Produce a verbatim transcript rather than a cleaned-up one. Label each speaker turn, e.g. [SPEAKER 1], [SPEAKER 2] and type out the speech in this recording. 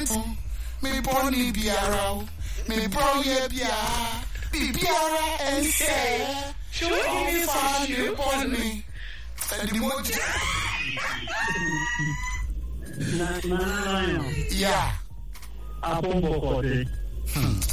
[SPEAKER 1] Ento, me boni biara, me bro ye biara, be biara and say, should we find you upon me? And the more. Yeah.
[SPEAKER 2] Apombo Kote.